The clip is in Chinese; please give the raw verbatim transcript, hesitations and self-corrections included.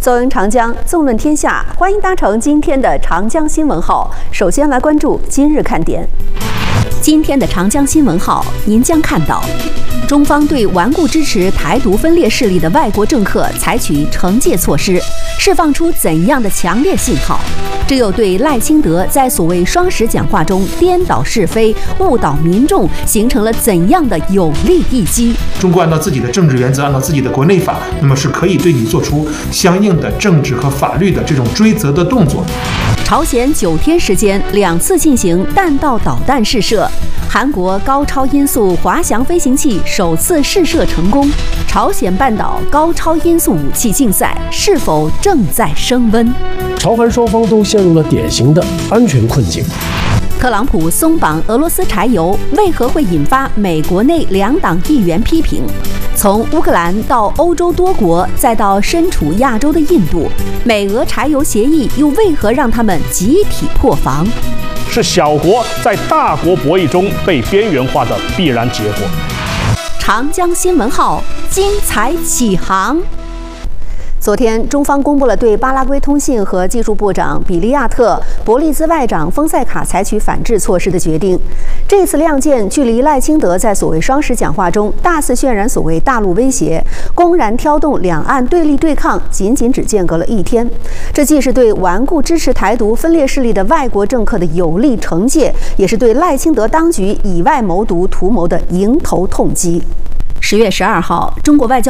纵闻长江，纵论天下，欢迎搭乘今天的长江新闻号。首先来关注今日看点。今天的长江新闻号，您将看到，中方对顽固支持台独分裂势力的外国政客采取惩戒措施，释放出怎样的强烈信号？这又对赖清德在所谓双十讲话中颠倒是非、误导民众，形成了怎样的有力一击？ 中国按照自己的政治原则，按照自己的国内法，那么是可以对你做出相应的政治和法律的这种追责的动作。 朝鲜九天时间两次进行弹道导弹试射，韩国高超音速滑翔飞行器首次试射成功。朝鲜半岛高超音速武器竞赛是否正在升温？ 朝韩双方都陷入了典型的安全困境。 特朗普松绑俄罗斯柴油，为何会引发美国内两党议员批评？从乌克兰到欧洲多国，再到身处亚洲的印度，美俄柴油协议又为何让他们集体破防？ 是小国在大国博弈中被边缘化的必然结果。 长江新闻号精彩启航。昨天，中方公布了对巴拉圭通信和技术部长比利亚特、伯利兹外长丰塞卡采取反制措施的决定。这次亮剑距离赖清德在所谓双十讲话中大肆渲染所谓大陆威胁、公然挑动两岸对立对抗，仅仅只间隔了一天。这既是对顽固支持台独分裂势力的外国政客的有力惩戒，也是对赖清德当局以外谋独图谋的迎头痛击。十月十二号，中国外交